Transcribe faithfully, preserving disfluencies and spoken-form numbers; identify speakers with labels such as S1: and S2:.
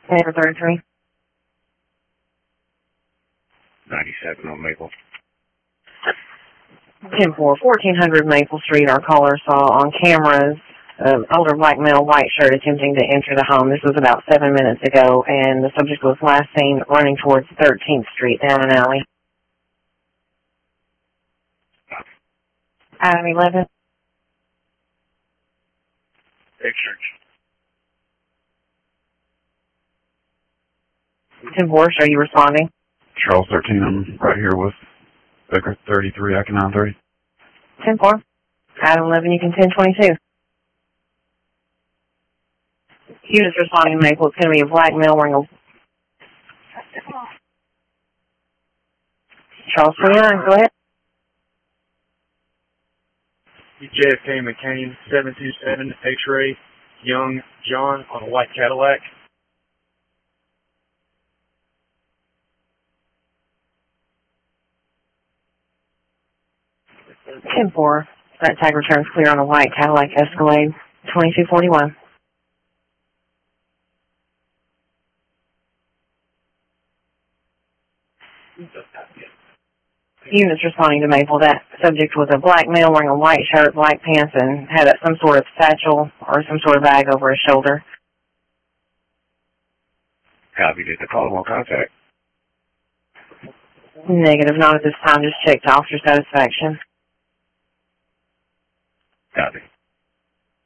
S1: Maple thirty-three.
S2: ninety-seven on Maple.
S1: ten four, fourteen hundred Maple Street. Our caller saw on cameras an older black male, white shirt, attempting to enter the home. This was about seven minutes ago, and the subject was last seen running towards thirteenth Street down an alley. Item eleven.
S2: Big Church.
S1: ten four, are you responding?
S3: Charles thirteen, I'm right here with Baker thirty-three, Akin nine thirty.
S1: ten four. Item eleven, you can ten twenty-two. Units responding to Maple. It's going to be a black male wearing a... Charles twenty-nine, go ahead.
S4: J F K McCain, seven two seven, X-ray, Young John on a white Cadillac.
S1: ten four. That tag returns clear on a white Cadillac Escalade, twenty-two forty-one. Units responding to Maple. That subject was a black male wearing a white shirt, black pants, and had a, some sort of satchel or some sort of bag over his shoulder.
S2: Copy. Did the call on contact?
S1: Negative. Not at this time. Just checked officer satisfaction.
S2: Copy.